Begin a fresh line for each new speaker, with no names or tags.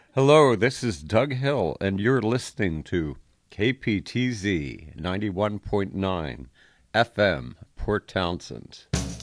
Hello, this is Doug Hill, and you're listening to KPTZ 91.9 FM, Port Townsend.